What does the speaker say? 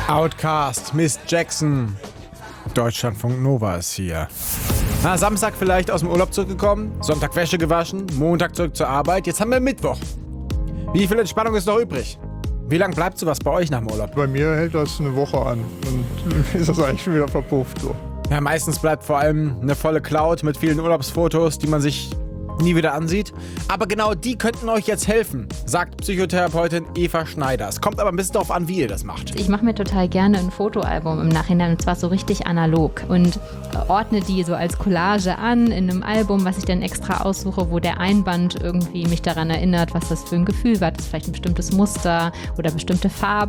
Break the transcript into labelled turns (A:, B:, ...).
A: Outcast, Miss Jackson. Deutschlandfunk Nova ist hier. Samstag vielleicht aus dem Urlaub zurückgekommen, Sonntag Wäsche gewaschen, Montag zurück zur Arbeit. Jetzt haben wir Mittwoch. Wie viel Entspannung ist noch übrig? Wie lange bleibt sowas bei euch nach dem Urlaub?
B: Bei mir hält das eine Woche an und ist das eigentlich schon wieder verpufft so.
A: Ja, meistens bleibt vor allem eine volle Cloud mit vielen Urlaubsfotos, die man sich nie wieder ansieht. Aber genau die könnten euch jetzt helfen, sagt Psychotherapeutin Eva Schneider. Es kommt aber ein bisschen darauf an, wie ihr das macht.
C: Ich mache mir total gerne ein Fotoalbum im Nachhinein, und zwar so richtig analog, und ordne die so als Collage an in einem Album, was ich dann extra aussuche, wo der Einband irgendwie mich daran erinnert, was das für ein Gefühl war. Das ist vielleicht ein bestimmtes Muster oder bestimmte Farben.